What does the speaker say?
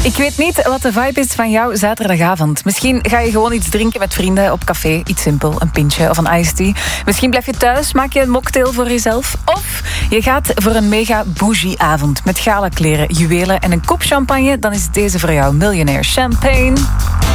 Ik weet niet wat de vibe is van jouw zaterdagavond. Misschien ga je gewoon iets drinken met vrienden op café. Iets simpel, een pintje of een iced tea. Misschien blijf je thuis, maak je een mocktail voor jezelf. Of je gaat voor een mega bougie-avond met galakleren, juwelen en een kop champagne. Dan is deze voor jou Millionaire Champagne.